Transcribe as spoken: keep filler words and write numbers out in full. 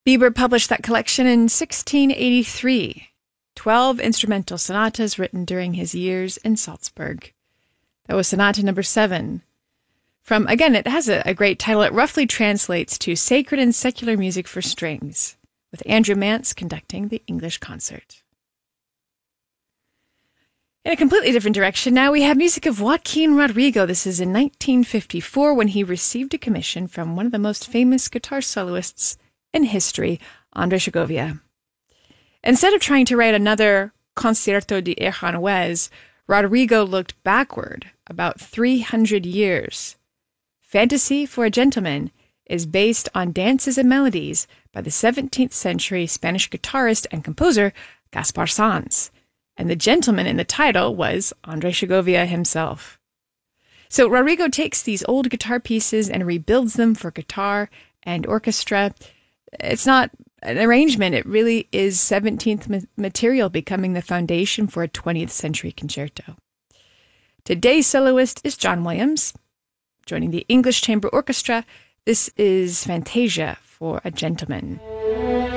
Bieber published that collection in sixteen eighty-three. Twelve instrumental sonatas written during his years in Salzburg. That was sonata number seven. From, again, it has a, a great title. It roughly translates to Sacred and Secular Music for Strings, with Andrew Mance conducting the English concert. In a completely different direction now, we have music of Joaquin Rodrigo. This is in nineteen fifty-four when he received a commission from one of the most famous guitar soloists in history, André Segovia. Instead of trying to write another Concierto de Aranjuez, Rodrigo looked backward about three hundred years. Fantasy for a Gentleman is based on dances and melodies by the seventeenth century Spanish guitarist and composer Gaspar Sanz, and the gentleman in the title was André Segovia himself. So Rodrigo takes these old guitar pieces and rebuilds them for guitar and orchestra. It's not an arrangement, it really is seventeenth ma- material becoming the foundation for a twentieth century concerto. Today's soloist is John Williams. Joining the English Chamber Orchestra, this is Fantasia for a Gentleman.